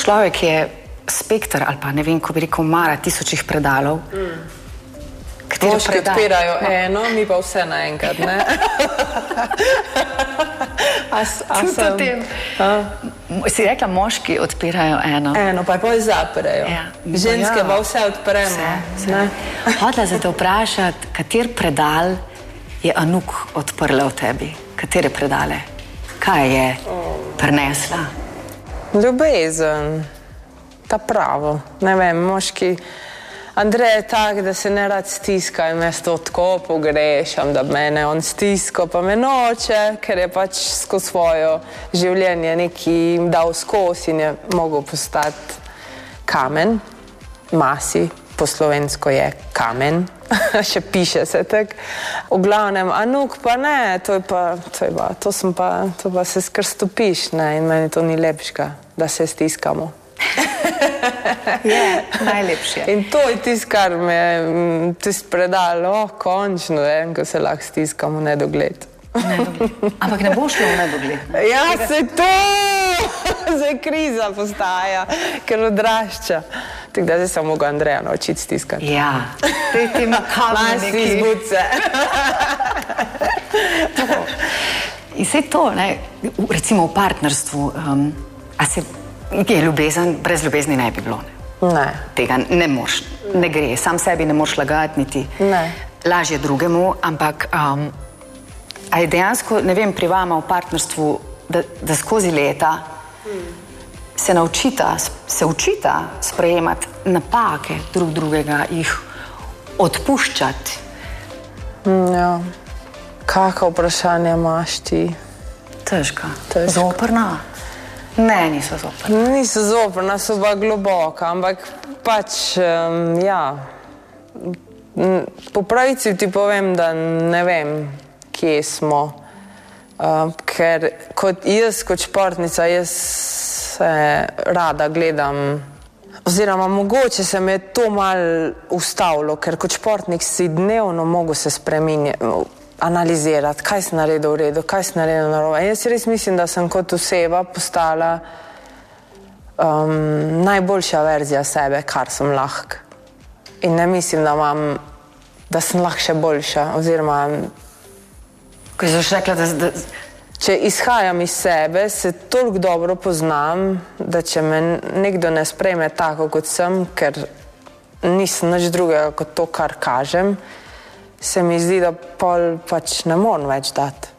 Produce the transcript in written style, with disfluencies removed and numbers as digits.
človek je spektr ali pa ne vem, ko bi rekel, mara tisočih predalov. Moški odpirajo eno, mi pa vse naenkrat, ne? Čuti o tem. Si rekla, moški odpirajo eno. Eno, pa je zaprejo. Ja. Ženske pa vse odpremo. Vse. Hotela se te vprašati, kater predal je Anuk odprla v tebi? Katere predale? Kaj je prinesla? Ljubezen. Ta pravo. Ne vem, moški... Andrej je tak, da se ne rad stiska in jaz to tako pogrešam, da mene on stisko, pa me noče, ker je pač skozi svojo življenje neki dal skozi in je mogel postati kamen. Masi, po slovensko je kamen, še piše se tak. V glavnem, Anuk pa ne, to pa se skrstopiš, ne, in meni to ni lepšega, da se stiskamo. Je, najlepše. In to je tisto, kar me tisto predalo, končno, ko se lahko stiskamo v nedogled. Ampak ne bo šlo v nedogled. Ja, se to! Zdaj kriza postaja, ker odrašča. Tako da zdaj sem mogel Andreja naučiti stiskati. Ja, te makavne neki. Masti izbuce. In vse to, recimo v partnerstvu, a se je ljubezen, brez ljubezni ne bi bilo. Ne. Tega ne moš, ne gre, sam sebi ne moš lagati, niti lažje drugemu, ampak a je dejansko, ne vem, pri vama v partnerstvu, da skozi leta se učita sprejemati napake drugega, jih odpuščati. Ja, kakšno vprašanje imaš ti? Težka. Zoprna? Ne, niso zoprna. Niso zoprna, so pa globoka, ampak pač, ja, po pravici ti povem, da ne vem, kje smo, ker kot športnica, jaz se rada gledam, oziroma mogoče se me to malo ustavilo, ker kot športnik si dnevno mogo se analizirati, kaj si naredil v redu, kaj si naredil narobe. Jaz res mislim, da sem kot oseba postala najboljša verzija sebe, kar sem lahko. In ne mislim, da sem lahko še boljša, oziroma... Ko si rekla, da... Če izhajam iz sebe, se toliko dobro poznam, da če me nekdo ne sprejme tako, kot sem, ker nisem nič drugega kot to, kar kažem, se mi zdi, da pol pač ne morem več dati.